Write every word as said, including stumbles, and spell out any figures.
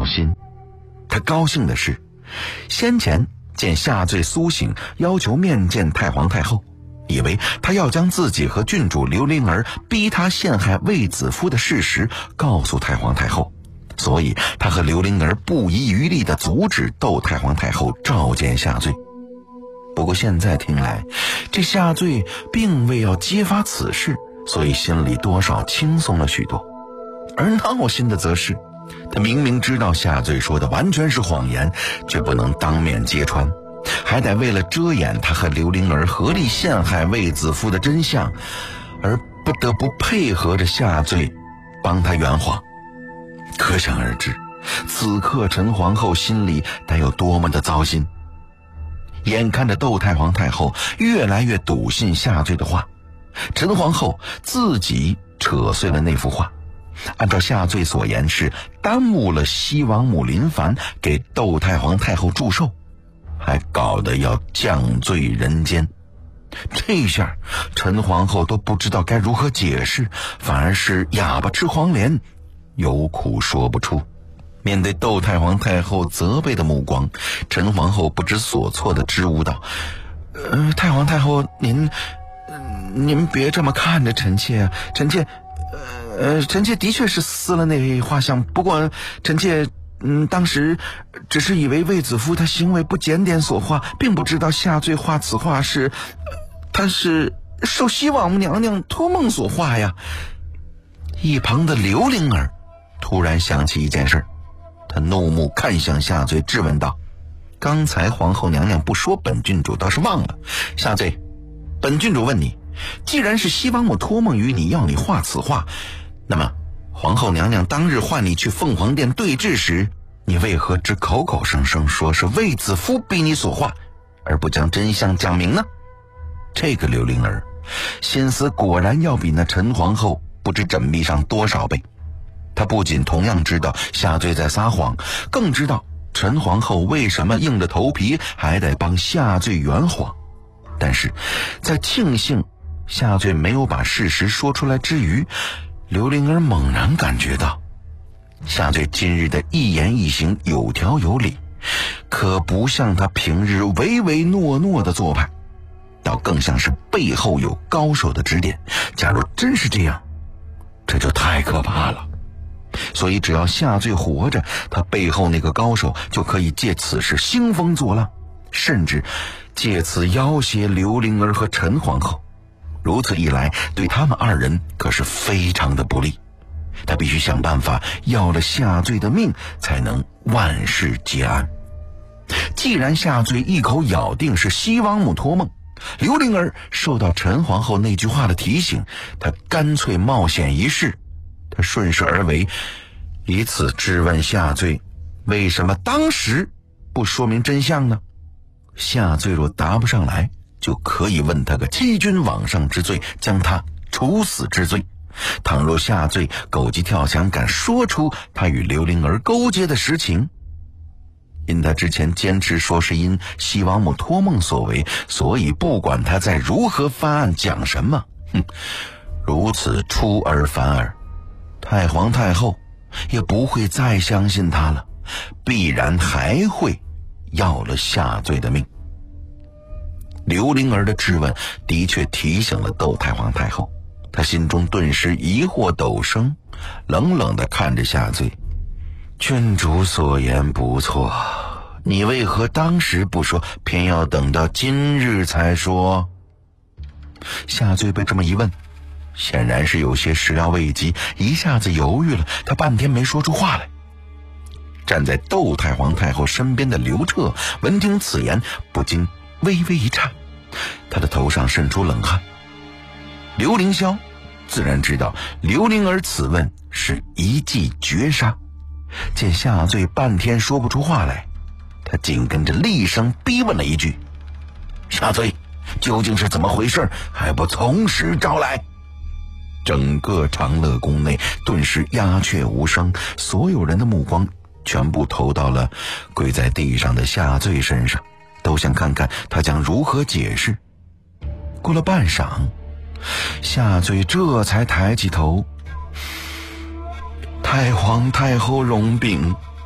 心。他高兴的是，先前见夏罪苏醒，要求面见太皇太后，以为他要将自己和郡主刘灵儿逼他陷害卫子夫的事实告诉太皇太后，所以他和刘灵儿不遗余力地阻止窦太皇太后召见夏罪。不过现在听来，这夏罪并未要揭发此事，所以心里多少轻松了许多。而闹心的则是，他明明知道夏罪说的完全是谎言，却不能当面揭穿，还得为了遮掩他和刘灵儿合力陷害卫子夫的真相，而不得不配合着夏罪帮他圆谎。可想而知，此刻陈皇后心里得有多么的糟心。眼看着窦太皇太后越来越笃信夏罪的话，陈皇后自己扯碎了那幅画，按照夏罪所言是耽误了西王母林凡给窦太皇太后祝寿，还搞得要降罪人间。这下陈皇后都不知道该如何解释，反而是哑巴吃黄连，有苦说不出。面对窦太皇太后责备的目光，陈皇后不知所措地支吾道：呃，太皇太后您、呃、您别这么看着臣妾啊，臣妾呃，臣妾的确是撕了那画像，不过臣妾嗯，当时只是以为卫子夫他行为不检点所画，并不知道夏罪画此画是、呃、他是受西王母娘娘托梦所画呀。一旁的刘灵儿突然想起一件事，他怒目看向夏罪，质问道：刚才皇后娘娘不说本郡主倒是忘了，夏罪，本郡主问你，既然是西王母托梦于你要你画此画，那么皇后娘娘当日唤你去凤凰殿对质时，你为何只口口声声说是卫子夫逼你所画，而不将真相讲明呢？这个刘灵儿心思果然要比那陈皇后不知缜密上多少倍。她不仅同样知道夏罪在撒谎，更知道陈皇后为什么硬着头皮还得帮夏罪圆谎。但是在庆幸夏罪没有把事实说出来之余，刘灵儿猛然感觉到夏罪今日的一言一行有条有理，可不像他平日唯唯诺诺的做派，倒更像是背后有高手的指点。假如真是这样，这就太可怕了。所以只要夏罪活着，他背后那个高手就可以借此事兴风作浪，甚至借此要挟刘灵儿和陈皇后。如此一来，对他们二人可是非常的不利。他必须想办法要了夏罪的命，才能万事皆安。既然夏罪一口咬定是西王母托梦，刘灵儿受到陈皇后那句话的提醒，他干脆冒险一试。他顺势而为，以此质问夏罪为什么当时不说明真相呢？夏罪若答不上来，就可以问他个欺君罔上之罪，将他处死之罪。倘若夏罪狗急跳墙，敢说出他与刘灵儿勾结的实情，因他之前坚持说是因西王母托梦所为，所以不管他再如何翻案讲什么，哼，如此出尔反尔，太皇太后也不会再相信他了，必然还会要了夏罪的命。刘灵儿的质问的确提醒了窦太皇太后，她心中顿时疑惑陡生，冷冷地看着夏罪：郡主所言不错，你为何当时不说，偏要等到今日才说？夏罪被这么一问，显然是有些始料未及，一下子犹豫了，他半天没说出话来。站在窦太皇太后身边的刘彻闻听此言，不禁微微一颤，他的头上渗出冷汗。刘凌霄自然知道刘灵儿此问是一计绝杀，见夏罪半天说不出话来，他紧跟着厉声逼问了一句：夏罪，究竟是怎么回事？还不从实招来？整个长乐宫内顿时鸦雀无声，所有人的目光全部投到了跪在地上的夏罪身上，都想看看他将如何解释。过了半晌，夏罪这才抬起头：太皇太后容禀，